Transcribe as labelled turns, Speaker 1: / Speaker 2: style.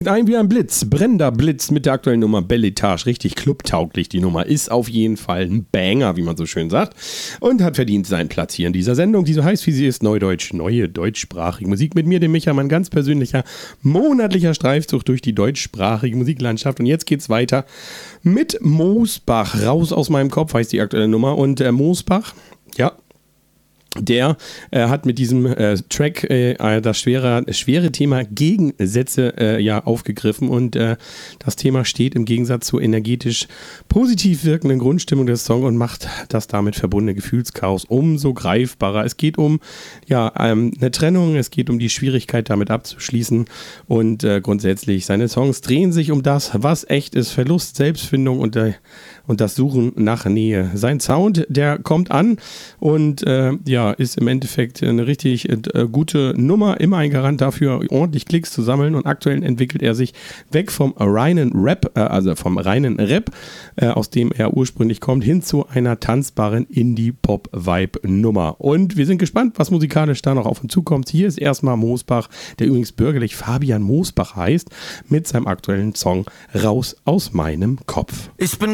Speaker 1: Ein wie ein Blitz, brennender Blitz mit der aktuellen Nummer Beletage, richtig clubtauglich. Die Nummer ist auf jeden Fall ein Banger, wie man so schön sagt, und hat verdient seinen Platz hier in dieser Sendung, die so heißt, wie sie ist, Neudeutsch, neue deutschsprachige Musik mit mir, dem Micha, mein ganz persönlicher monatlicher Streifzug durch die deutschsprachige Musiklandschaft. Und jetzt geht's weiter mit Mosbach, raus aus meinem Kopf heißt die aktuelle Nummer, und Mosbach, ja, der hat mit diesem Track das schwere Thema Gegensätze aufgegriffen, und das Thema steht im Gegensatz zur energetisch positiv wirkenden Grundstimmung des Songs und macht das damit verbundene Gefühlschaos umso greifbarer. Es geht um eine Trennung, es geht um die Schwierigkeit, damit abzuschließen, und grundsätzlich seine Songs drehen sich um das, was echt ist: Verlust, Selbstfindung und das Suchen nach Nähe. Sein Sound, der kommt an und ist im Endeffekt eine richtig gute Nummer, immer ein Garant dafür, ordentlich Klicks zu sammeln, und aktuell entwickelt er sich weg vom reinen Rap, aus dem er ursprünglich kommt, hin zu einer tanzbaren Indie-Pop-Vibe-Nummer. Und wir sind gespannt, was musikalisch da noch auf uns zukommt. Hier ist erstmal Mosbach, der übrigens bürgerlich Fabian Mosbach heißt, mit seinem aktuellen Song Raus aus meinem Kopf.
Speaker 2: Ich bin